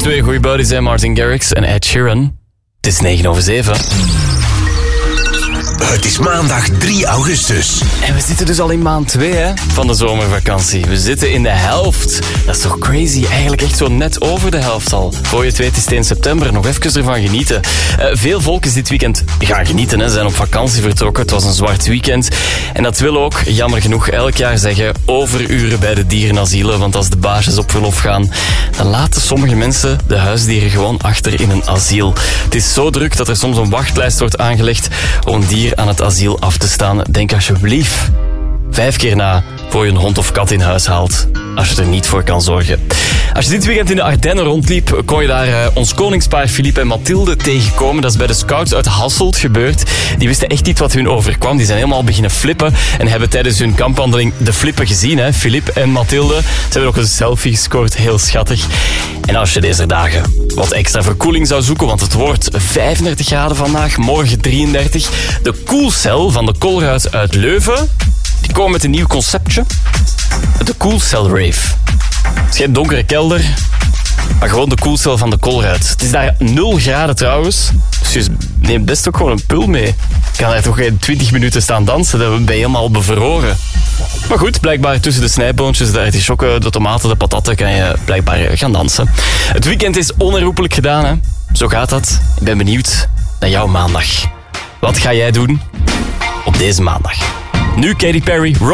Twee goeie buddies zijn Martin Garrix en Ed Sheeran. Het is 9:07. Het is maandag 3 augustus. En we zitten dus al in maand 2 van de zomervakantie. We zitten in de helft. Dat is toch crazy? Eigenlijk echt zo net over de helft al. Voor je het weet is het 1 september. Nog even ervan genieten. Veel volk is dit weekend gaan genieten. Ze zijn op vakantie vertrokken. Het was een zwart weekend. En dat wil ook, jammer genoeg, elk jaar zeggen overuren bij de dierenasielen. Want als de baasjes op verlof gaan, dan laten sommige mensen de huisdieren gewoon achter in een asiel. Het is zo druk dat er soms een wachtlijst wordt aangelegd om een dier aan het asiel af te staan. Denk alsjeblieft 5 keer na voor je een hond of kat in huis haalt, als je er niet voor kan zorgen. Als je dit weekend in de Ardennen rondliep, kon je daar ons koningspaar Philippe en Mathilde tegenkomen. Dat is bij de scouts uit Hasselt gebeurd. Die wisten echt niet wat hun overkwam. Die zijn helemaal beginnen flippen en hebben tijdens hun kampwandeling de flippen gezien. Philippe en Mathilde. Ze hebben ook een selfie gescoord, heel schattig. En als je deze dagen wat extra verkoeling zou zoeken, want het wordt 35 graden vandaag, morgen 33. De Koelcel van de Colruyt uit Leuven, die komen met een nieuw conceptje. De Koelcel Rave. Het is geen donkere kelder, maar gewoon de Koelcel van de Colruyt. Het is daar 0 graden trouwens. Dus je neemt best ook gewoon een pul mee. Je kan daar toch geen 20 minuten staan dansen, dan ben je helemaal bevroren. Maar goed, blijkbaar tussen de snijboontjes, de artisjokken, de tomaten, de patatten kan je blijkbaar gaan dansen. Het weekend is onherroepelijk gedaan, hè. Zo gaat dat. Ik ben benieuwd naar jouw maandag. Wat ga jij doen op deze maandag? Nu Katy Perry.